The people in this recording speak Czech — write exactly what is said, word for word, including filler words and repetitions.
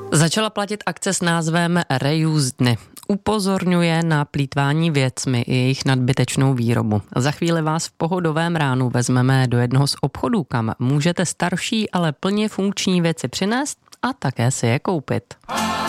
Začala platit akce s názvem Reuse dny. Upozorňuje na plýtvání věcmi i jejich nadbytečnou výrobu. Za chvíli vás v pohodovém ránu vezmeme do jednoho z obchodů, kam můžete starší, ale plně funkční věci přinést a také si je koupit.